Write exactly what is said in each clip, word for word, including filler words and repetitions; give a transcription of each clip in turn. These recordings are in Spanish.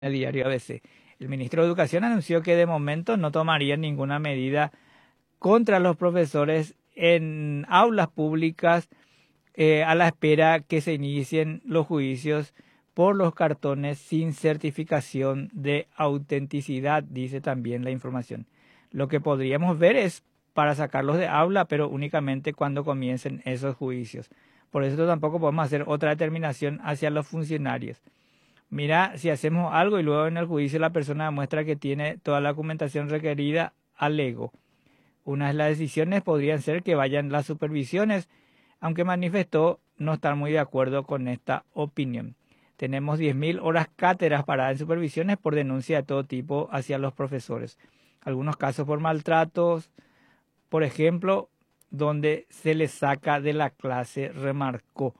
el diario A B C. El ministro de Educación anunció que de momento no tomaría ninguna medida contra los profesores en aulas públicas eh, a la espera que se inicien los juicios por los cartones sin certificación de autenticidad, dice también la información. Lo que podríamos ver es para sacarlos de aula, pero únicamente cuando comiencen esos juicios. Por eso tampoco podemos hacer otra determinación hacia los funcionarios. Mira, si hacemos algo y luego en el juicio la persona demuestra que tiene toda la documentación requerida, alego. Una de las decisiones podrían ser que vayan las supervisiones, aunque manifestó no estar muy de acuerdo con esta opinión. Tenemos diez mil horas cátedras paradas en supervisiones por denuncia de todo tipo hacia los profesores. Algunos casos por maltratos, por ejemplo, donde se les saca de la clase, remarcó.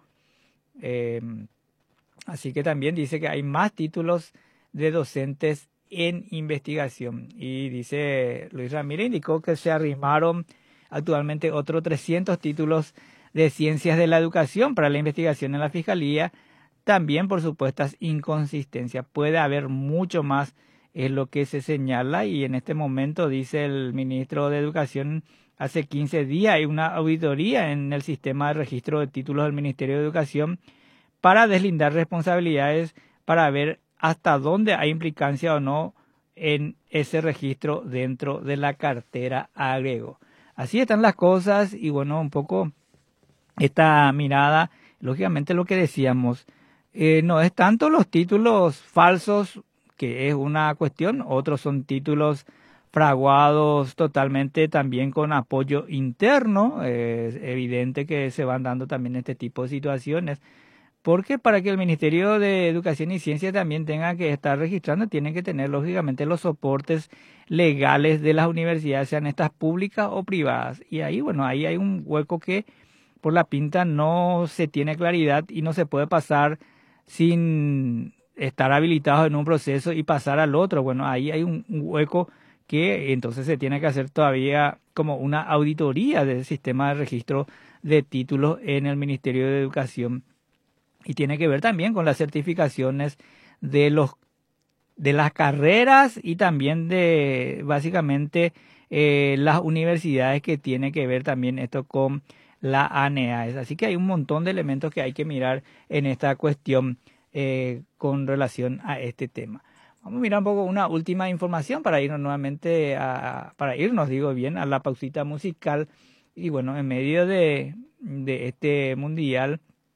Eh, así que también dice que hay más títulos de docentes en investigación. Y dice Luis Ramírez, indicó que se arrimaron actualmente otros trescientos títulos de ciencias de la educación para la investigación en la Fiscalía, también por supuestas inconsistencias. Puede haber mucho más, es lo que se señala, y en este momento, dice el ministro de Educación, hace quince días hay una auditoría en el sistema de registro de títulos del Ministerio de Educación para deslindar responsabilidades, para ver hasta dónde hay implicancia o no en ese registro dentro de la cartera, agregó. Así están las cosas y bueno, un poco esta mirada, lógicamente lo que decíamos, eh, no es tanto los títulos falsos, que es una cuestión, otros son títulos fraguados totalmente también con apoyo interno, eh, es evidente que se van dando también este tipo de situaciones, porque para que el Ministerio de Educación y Ciencia también tenga que estar registrando, tienen que tener lógicamente los soportes legales de las universidades, sean estas públicas o privadas, y ahí bueno, ahí hay un hueco que por la pinta no se tiene claridad y no se puede pasar sin estar habilitados en un proceso y pasar al otro. Bueno, ahí hay un hueco que entonces se tiene que hacer todavía como una auditoría del sistema de registro de títulos en el Ministerio de Educación. Y tiene que ver también con las certificaciones de los de las carreras y también de básicamente eh, las universidades, que tiene que ver también esto con la A N E A E S. Así que hay un montón de elementos que hay que mirar en esta cuestión eh, con relación a este tema. Vamos a mirar un poco una última información para irnos nuevamente, a, para irnos, digo bien, a la pausita musical. Y bueno, en medio de, de este mundial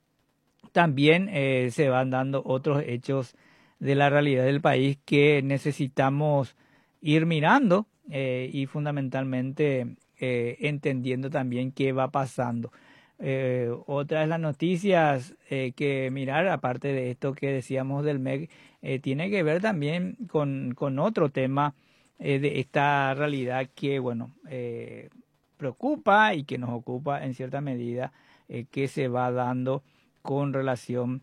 también eh, se van dando otros hechos de la realidad del país que necesitamos ir mirando eh, y fundamentalmente eh, entendiendo también qué va pasando. Eh, otra de las noticias eh, que mirar, aparte de esto que decíamos del M E C, eh, tiene que ver también con, con otro tema eh, de esta realidad que, bueno, eh, preocupa y que nos ocupa en cierta medida, eh, que se va dando con relación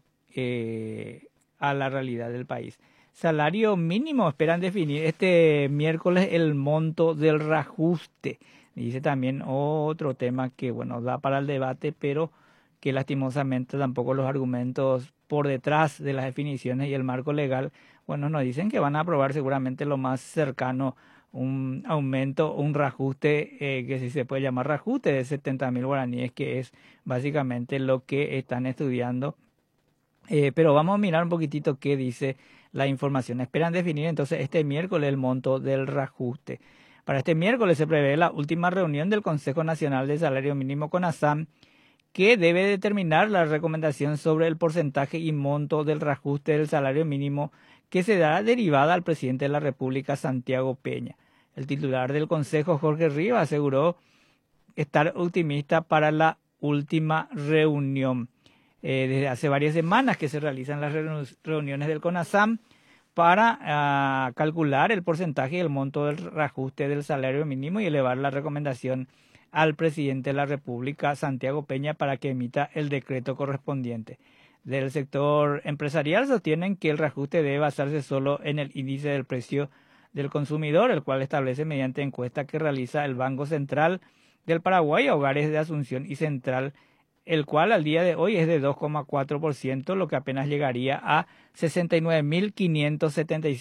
eh, a la realidad del país. Salario mínimo, esperan definir este miércoles el monto del reajuste. Dice también otro tema que, bueno, da para el debate, pero que lastimosamente tampoco los argumentos por detrás de las definiciones y el marco legal, bueno, nos dicen que van a aprobar seguramente lo más cercano un aumento, un reajuste, eh, que si se puede llamar reajuste, de setenta mil guaraníes, que es básicamente lo que están estudiando. Eh, pero vamos a mirar un poquitito qué dice la información. Esperan definir entonces este miércoles el monto del reajuste. Para este miércoles se prevé la última reunión del Consejo Nacional de Salario Mínimo CONASAM, que debe determinar la recomendación sobre el porcentaje y monto del reajuste del salario mínimo, que se dará derivada al presidente de la República, Santiago Peña. El titular del Consejo, Jorge Rivas, aseguró estar optimista para la última reunión. Eh, desde hace varias semanas que se realizan las reuniones del CONASAM para uh, calcular el porcentaje y el monto del reajuste del salario mínimo y elevar la recomendación al presidente de la República, Santiago Peña, para que emita el decreto correspondiente. Del sector empresarial sostienen que el reajuste debe basarse solo en el índice del precio del consumidor, el cual establece mediante encuesta que realiza el Banco Central del Paraguay a hogares de Asunción y Central el cual al día de hoy es de dos coma cuatro por ciento, lo que apenas llegaría a sesenta y nueve mil quinientos setenta y